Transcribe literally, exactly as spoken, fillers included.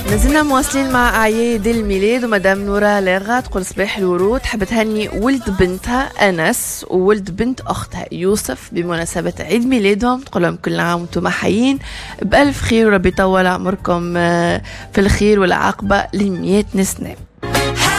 مازلنا مواصلين مع أعياد الميلاد، ومدام نورا لاغا تقول صباح الورود، حابة تهني ولد بنتها أنس وولد بنت أختها يوسف بمناسبة عيد ميلادهم، تقول لهم كل عام وانتم حيين بألف خير وربي يطول عمركم في الخير والعاقبة لمئة نسنة.